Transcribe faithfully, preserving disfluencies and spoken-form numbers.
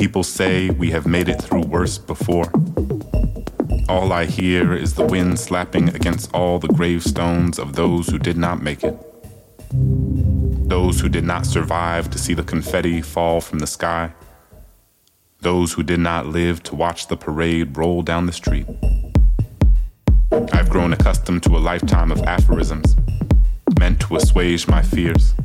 People say we have made it through worse before. All I hear is the wind slapping against all the gravestones of those who did not make it. Those who did not survive to see the confetti fall from the sky. Those who did not live to watch the parade roll down the street. I've grown accustomed to a lifetime of aphorisms, meant to assuage my fears.